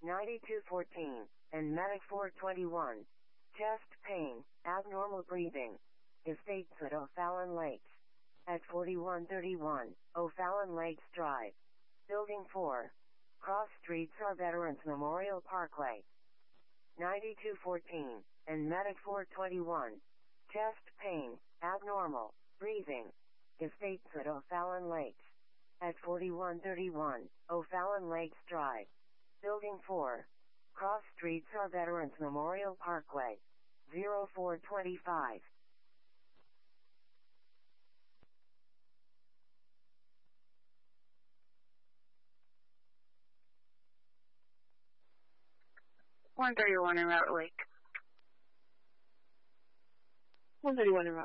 9214, and Medic 421. Chest pain, abnormal breathing. Estates at O'Fallon Lakes. At 4131, O'Fallon Lakes Drive. Building 4. Cross Streets are Veterans Memorial Parkway. 9214, and Medic 421. Chest pain, abnormal breathing. Estates at O'Fallon Lakes. At 4131, O'Fallon Lakes Drive. Building 4. Cross Streets are Veterans Memorial Parkway. 0425. One 31 in Route Lake. 131 in Route